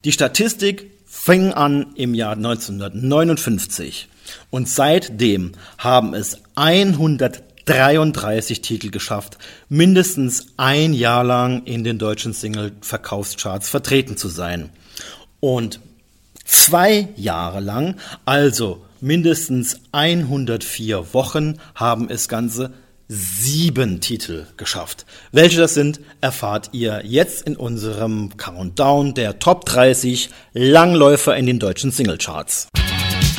Die Statistik fing an im Jahr 1959 und seitdem haben es 133 Titel geschafft, mindestens ein Jahr lang in den deutschen Single-Verkaufscharts vertreten zu sein. Und 2 Jahre lang, also mindestens 104 Wochen, haben es ganze 7 Titel geschafft. Welche das sind, erfahrt ihr jetzt in unserem Countdown der Top 30 Langläufer in den deutschen Singlecharts.